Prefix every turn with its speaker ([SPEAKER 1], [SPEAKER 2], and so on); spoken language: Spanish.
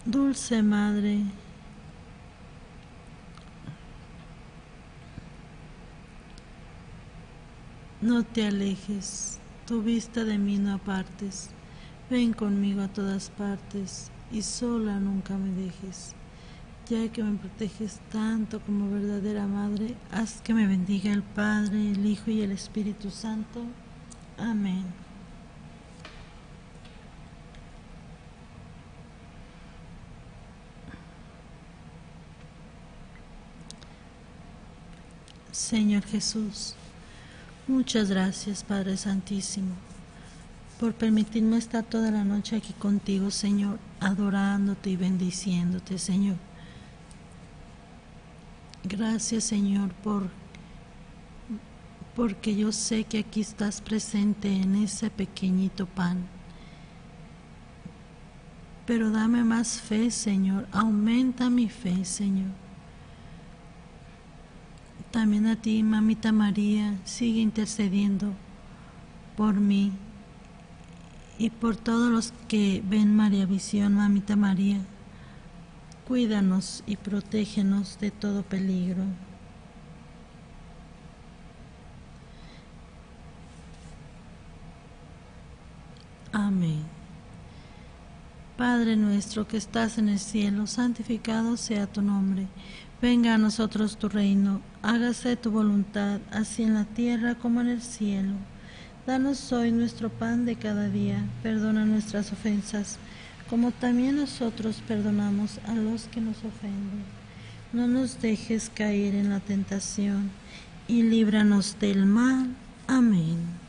[SPEAKER 1] Dulce Madre, no te alejes, tu vista de mí no apartes, ven conmigo a todas partes y sola nunca me dejes. Ya que me proteges tanto como verdadera Madre, haz que me bendiga el Padre, el Hijo y el Espíritu Santo. Amén. Señor Jesús, muchas gracias, Padre Santísimo, por permitirme estar toda la noche aquí contigo, Señor, adorándote y bendiciéndote, Señor. Gracias, Señor, porque yo sé que aquí estás presente en ese pequeñito pan. Pero dame más fe, Señor, aumenta mi fe, Señor. También a ti, Mamita María, sigue intercediendo por mí y por todos los que ven María Visión, Mamita María. Cuídanos y protégenos de todo peligro. Amén. Padre nuestro que estás en el cielo, santificado sea tu nombre. Venga a nosotros tu reino, hágase tu voluntad, así en la tierra como en el cielo. Danos hoy nuestro pan de cada día, perdona nuestras ofensas, como también nosotros perdonamos a los que nos ofenden. No nos dejes caer en la tentación, y líbranos del mal. Amén.